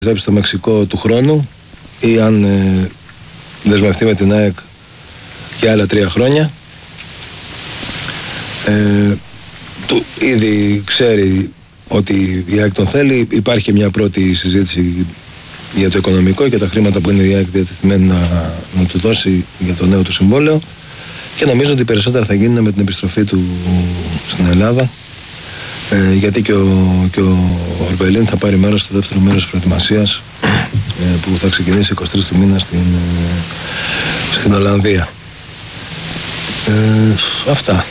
επιστρέψει στο Μεξικό του χρόνου ή αν δεσμευτεί με την ΑΕΚ για άλλα 3 χρόνια. Ήδη ξέρει ότι η ΑΕΚ τον θέλει. Υπάρχει μια πρώτη συζήτηση για το οικονομικό και τα χρήματα που είναι η ΑΕΚ διατεθειμένη να του δώσει για το νέο του συμβόλαιο, και νομίζω ότι περισσότερα θα γίνουν με την επιστροφή του στην Ελλάδα, γιατί και ο Ορμπελίν θα πάρει μέρος στο δεύτερο μέρος της προετοιμασίας που θα ξεκινήσει 23 του μήνα στην Ολλανδία. Αυτά.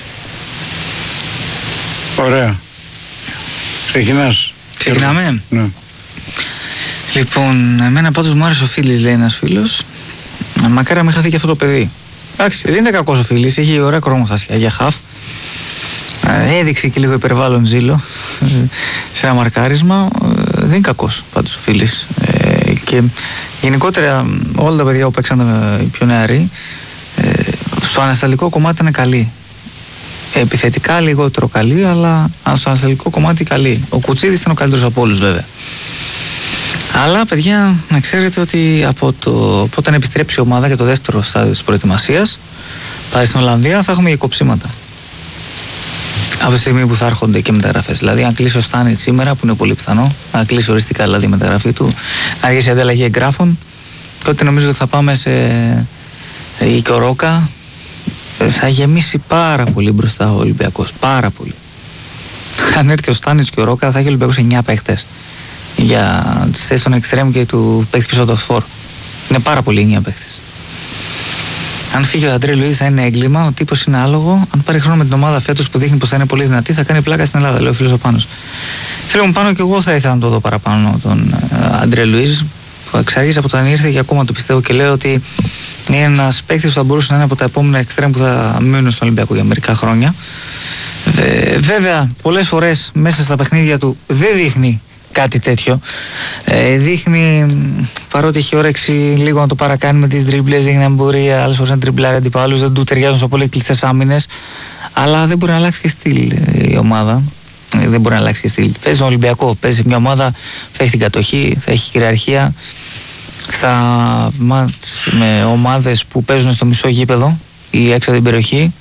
Ωραία. Ξεκινάς. Ξεκινάμε. Ναι. Λοιπόν, εμένα πάντως μου άρεσε ο Φίλης, λέει ένας φίλος. Μακάρι να μην χαθεί και αυτό το παιδί. Εντάξει, δεν είναι κακός ο Φίλης, έχει ωραία κρόμοθασιά για χαφ. Έδειξε και λίγο υπερβάλλον ζήλο σε ένα μαρκάρισμα. Δεν είναι κακός πάντως ο Φίλης. Και γενικότερα όλα τα παιδιά που παίξαν οι πιο νεαροί, στο ανασταλτικό κομμάτι ήταν καλοί. Επιθετικά λιγότερο καλοί, αλλά στο ανασταλτικό κομμάτι καλοί. Ο Κουτσίδης ήταν ο καλύτερος από όλους, βέβαια. Αλλά παιδιά, να ξέρετε ότι από όταν επιστρέψει η ομάδα για το δεύτερο στάδιο της προετοιμασίας, πάει στην Ολλανδία, θα έχουμε και κοψίματα. Από τη στιγμή που θα έρχονται και μεταγραφές. Δηλαδή, αν κλείσει ο Στάνιτ σήμερα, που είναι πολύ πιθανό, να κλείσει οριστικά δηλαδή η μεταγραφή του, να αργήσει η ανταλλαγή εγγράφων, τότε νομίζω ότι θα πάμε σε η Κορόκα. Θα γεμίσει πάρα πολύ μπροστά ο Ολυμπιακός. Πάρα πολύ. Αν έρθει ο Στάνιτ και ο Ρόκα, θα έχει ο Ολυμπιακός 9 παίχτες για τις θέσεις των εξτρέμ και του παίχτη πίσω από το φόρ. Είναι πάρα πολύ 9 παίχτες. Αν φύγει ο Αντρέ Λουίζ θα είναι έγκλημα, ο τύπος είναι άλογο. Αν πάρει χρόνο με την ομάδα φέτος που δείχνει πως θα είναι πολύ δυνατή, θα κάνει πλάκα στην Ελλάδα, λέει ο φίλος ο Πάνος. Φίλο μου Πάνο, και εγώ θα ήθελα να το δω παραπάνω τον Αντρέ Λουίζ, που εξ αρχής από όταν ήρθε και ακόμα το πιστεύω και λέω ότι είναι ένας παίκτης που θα μπορούσε να είναι από τα επόμενα εξτρέμ που θα μείνουν στον Ολυμπιακό για μερικά χρόνια. Βέβαια, πολλές φορές μέσα στα παιχνίδια του δεν δείχνει κάτι τέτοιο. Δείχνει, παρότι έχει όρεξη λίγο να το παρακάνει με τις ντριμπλές, δείχνει εμπορία, άλλες φορές να τριμπλάρει αντιπάλους, δεν του ταιριάζουν σε πολύ κλειστές άμυνες. Αλλά δεν μπορεί να αλλάξει και στυλ η ομάδα. Δεν μπορεί να αλλάξει και στυλ. Παίζει τον Ολυμπιακό, παίζει μια ομάδα, θα έχει την κατοχή, θα έχει κυριαρχία. Στα μάτς με ομάδες που παίζουν στο μισό γήπεδο ή έξω από την περιοχή,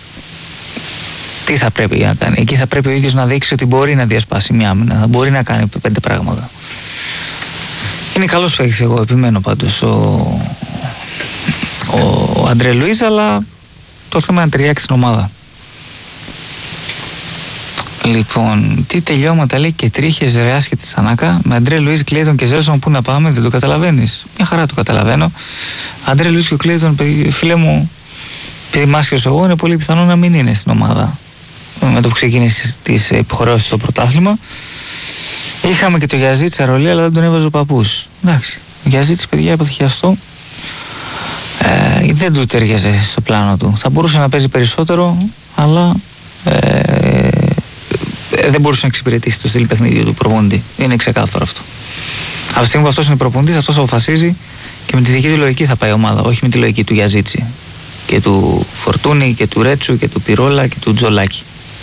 τι θα πρέπει να κάνει? Εκεί θα πρέπει ο ίδιος να δείξει ότι μπορεί να διασπάσει μια άμυνα, θα μπορεί να κάνει 5 πράγματα. Είναι καλός παίκτης, εγώ επιμένω πάντως ο Αντρέ Λουίζ, αλλά το θέμα είναι να ταιριάξει στην ομάδα. Λοιπόν, τι τελειώματα λέει και τρίχες ρε άσχετη Σανάκα, με Αντρέ Λουίζ, Κλέιτον και Ζέλσον, πού να πάμε, δεν το καταλαβαίνεις? Μια χαρά το καταλαβαίνω. Αντρέ Λουίζ και ο Κλέιτον, φίλε μου, επειδή μάσκιος εγώ, είναι πολύ πιθανό να μην είναι στην ομάδα με το που ξεκίνησε τις υποχρεώσεις στο πρωτάθλημα. Είχαμε και το Γιαζίτ Αρολί, αλλά δεν τον έβαζε ο παππούς. Εντάξει, ο Γιαζίτ, παιδιά, υποθυχιαστό, δεν του τέριαζε στο πλάνο του. Θα μπορούσε να παίζει περισσότερο, αλλά δεν μπορούσε να εξυπηρετήσει το στυλ παιχνίδιου του προπονητή. Είναι ξεκάθαρο αυτό. Από τη στιγμή που αυτός είναι προπονητής, αυτός αποφασίζει και με τη δική του λογική θα πάει η ομάδα, όχι με τη λογική του Γιαζίτσι και του Φορτούνη και του Ρέτσου και του Πυρόλα και του Τζολάκη.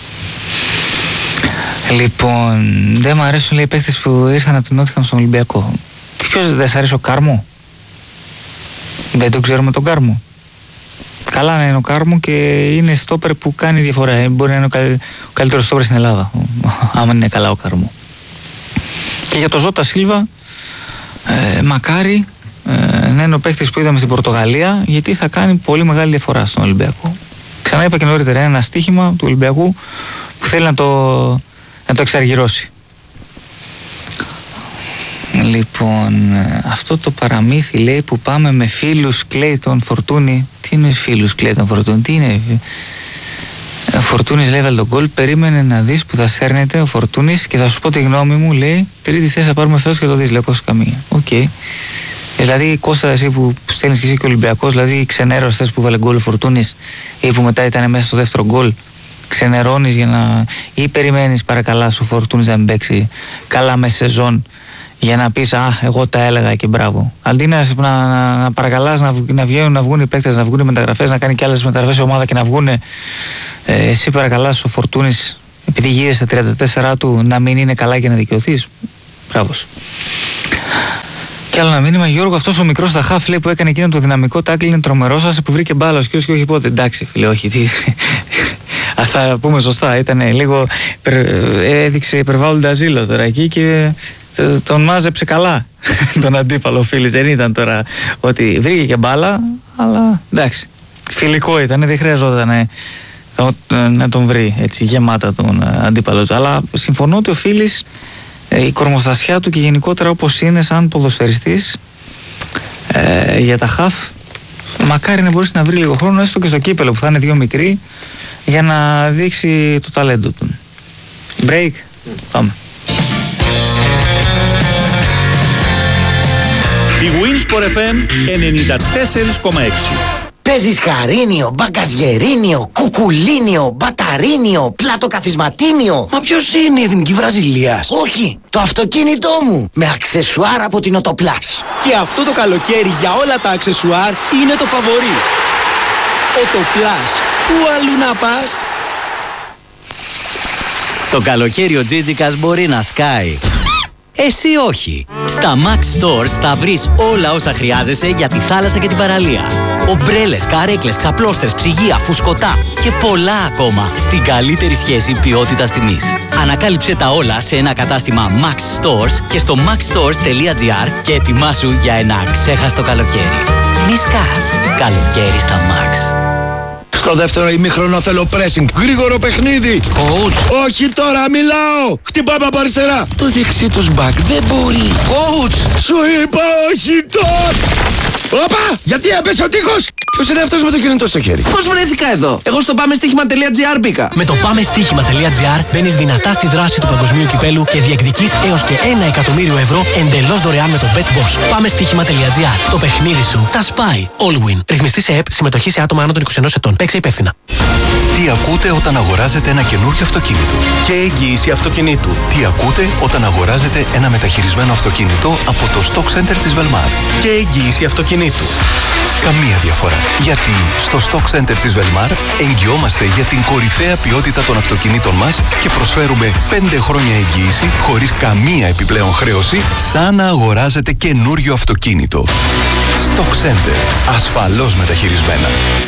Λοιπόν, δεν μου αρέσουν, λέει, οι παίκτες που ήρθαν από την Νότιχαμ στον Ολυμπιακό. Ποιος δεν σ' αρέσει? Ο Κάρμο? Δεν τον ξέρουμε τον Κάρμο. Καλά να είναι ο Κάρμο και είναι στόπερ που κάνει διαφορά. Μπορεί να είναι ο καλύτερος στόπερ στην Ελλάδα, άμα είναι καλά ο Κάρμο. Και για το Ζώτα Σίλβα, μακάρι να είναι ο παίκτης που είδαμε στην Πορτογαλία, γιατί θα κάνει πολύ μεγάλη διαφορά στον Ολυμπιακό. Ξανά είπα και νωρίτερα, είναι ένα στοίχημα του Ολυμπιακού που θέλει να το εξαργυρώσει. Λοιπόν, αυτό το παραμύθι, λέει, που πάμε με φίλους Κλέιτον Φορτούνη. Τι είναι φίλους Κλέιτον Φορτούνη? Τι είναι? Ο Φορτούνης, λέει, έβαλε τον γκολ. Περίμενε να δεις που θα σέρνεται ο Φορτούνης και θα σου πω τη γνώμη μου, λέει. Τρίτη θέση θα πάρουμε φέτος και το δεις, λέει, Κώστα Καμία. Οκ. Δηλαδή, Κώστα, εσύ που στέλνεις και εσύ και ο Ολυμπιακός, δηλαδή ξενέρωσες θες που βάλε γκολ ο Φορτούνης ή που μετά ήταν μέσα στο δεύτερο γκολ, ξενερώνεις για να, ή περιμένεις παρακαλά σου Φορτούνης να μην παίξει καλά μέσα σεζόν για να πεις εγώ τα έλεγα και μπράβο. Αντί να παρακαλάς να βγουν οι παίκτες, να βγουν οι μεταγραφές, να κάνει και άλλες μεταγραφές η ομάδα και να βγουν, εσύ παρακαλάς ο Φορτούνης, επειδή γύρει στα 34 του, να μην είναι καλά και να δικαιωθείς. Μπράβο. Και άλλο ένα μήνυμα, Γιώργο, αυτός ο μικρός στα χαφ που έκανε εκείνο το δυναμικό τάκλι είναι τρομερό σας που βρήκε μπάλα ο κύριος και όχι πότε. Εντάξει, φίλε, όχι. Αυτά πούμε σωστά. Ήταν λίγο. Έδειξε υπερβάλλοντα ζήλο τώρα εκεί και τον μάζεψε καλά τον αντίπαλο φίλης. Δεν ήταν τώρα ότι βρήκε και μπάλα, αλλά εντάξει. Φιλικό ήταν, δεν χρειαζόταν να τον βρει έτσι γεμάτα τον αντίπαλο του. Αλλά συμφωνώ ότι ο Φίλης, η κορμοστασιά του και γενικότερα όπως είναι σαν ποδοσφαιριστής για τα χαφ, μακάρι να μπορέσει να βρει λίγο χρόνο έστω και στο κύπελο που θα είναι 2 μικροί για να δείξει το ταλέντο του. Break, πάμε. Η Winsport FM 94,6. Παίζεις Καρίνιο, Μπαγκασγερίνιο, Κουκουλίνιο, Μπαταρίνιο, Πλατοκαθισματίνιο. Μα ποιος είναι η Εθνική Βραζιλίας? Όχι, το αυτοκίνητό μου με αξεσουάρ από την Οτοπλάς. Και αυτό το καλοκαίρι για όλα τα αξεσουάρ είναι το φαβορί. Οτοπλάς, πού αλλού να πας? Το καλοκαίρι ο Τζίτζικας μπορεί να σκάει. Εσύ όχι. Στα Max Stores θα βρεις όλα όσα χρειάζεσαι για τη θάλασσα και την παραλία. Ομπρέλες, καρέκλες, ξαπλώστρες, ψυγεία, φουσκωτά και πολλά ακόμα στην καλύτερη σχέση ποιότητας τιμής. Ανακάλυψε τα όλα σε ένα κατάστημα Max Stores και στο maxstores.gr και ετοιμάσου για ένα αξέχαστο καλοκαίρι. Μη σκάς. Καλοκαίρι στα Max. Στο δεύτερο ημίχρονο θέλω pressing. Γρήγορο παιχνίδι. Coach. Όχι τώρα, μιλάω. Χτυπάμε από αριστερά. Το δεξί τους μπακ δεν μπορεί. Coach. Σου είπα όχι τώρα. Όπα! Γιατί έπεσε ο τείχος! Ποιος είναι αυτός με το κινητό στο χέρι? Πώς βρέθηκα εδώ? Εγώ στο πάμεστοίχημα.gr μπήκα. Με το πάμεστοίχημα.gr μπαίνεις δυνατά στη δράση του παγκοσμίου κυπέλου και διεκδικείς έως και 1 εκατομμύριο ευρώ εντελώς δωρεάν με το BetBoss. Πάμεστοίχημα.gr. Το παιχνίδι σου τα σπάει. All win. Ρυθμιστή σε ΕΠ, συμμετοχή σε άτομα άνω των 21 ετών. Παίξε υπεύθυνα. Τι ακούτε όταν αγοράζετε ένα καινούριο αυτοκίνητο? Και εγγύηση αυτοκινήτου. Τι ακούτε όταν αγοράζετε ένα μεταχειρισμένο αυτοκίνητο από το Stock Center της Velmar? Και εγγύηση αυτοκινήτου. Καμία διαφορά. Γιατί στο Stock Center της Velmar εγγυόμαστε για την κορυφαία ποιότητα των αυτοκινήτων μας και προσφέρουμε 5 χρόνια εγγύηση χωρίς καμία επιπλέον χρέωση, σαν να αγοράζετε καινούριο αυτοκίνητο. Stock Center. Ασφαλώς μεταχειρισμένα.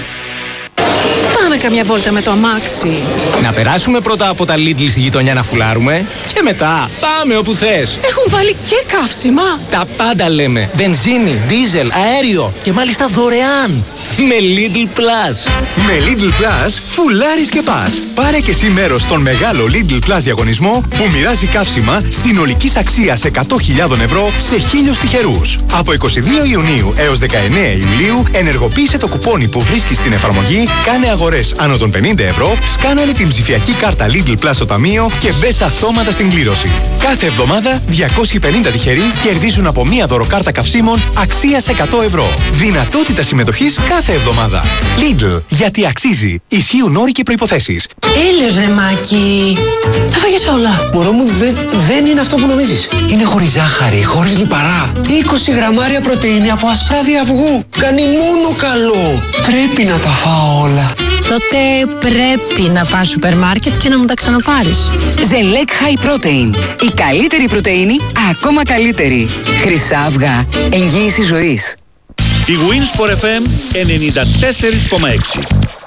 Πάμε καμιά βόλτα με το αμάξι. Να περάσουμε πρώτα από τα Lidl στη γειτονιά να φουλάρουμε και μετά πάμε όπου θες. Έχουν βάλει και καύσιμα. Τα πάντα λέμε. Βενζίνη, δίζελ, αέριο και μάλιστα δωρεάν. Με Lidl Plus. Με Lidl Plus φουλάρεις και πας. Πάρε και εσύ μέρος στον μεγάλο Lidl Plus διαγωνισμό που μοιράζει καύσιμα συνολικής αξίας 100.000 ευρώ σε 1.000 τυχερούς. Από 22 Ιουνίου έως 19 Ιουλίου ενεργοποίησε το κουπόνι που βρίσκεις στην εφαρμογή, κάνε αγορές άνω των 50 ευρώ, σκάναρε την ψηφιακή κάρτα Lidl Plus στο ταμείο και μπες αυτόματα στην κλήρωση. Κάθε εβδομάδα 250 τυχεροί κερδίζουν από μία δωροκάρτα καυσίμων αξίας 100 ευρώ. Δυνατότητα συμμετοχής κάθε εβδομάδα. Lidl, γιατί αξίζει. Ισχύουν όροι και προϋποθέσεις. Έλεος ρε Μάκη. Τα φάγες όλα. Μωρό μου, δεν είναι αυτό που νομίζεις. Είναι χωρίς ζάχαρη, χωρίς λιπαρά. 20 γραμμάρια πρωτεΐνη από ασπράδι αυγού. Κάνει μόνο καλό. Πρέπει να τα φάω όλα. Τότε πρέπει να πας σούπερ μάρκετ και να μου τα ξαναπάρεις. Ζελέκ High Protein. Η καλύτερη πρωτεΐνη, ακόμα καλύτερη. Χρυσά αυγά. Εγγύηση ζωής. Η Winsport FM 94,6.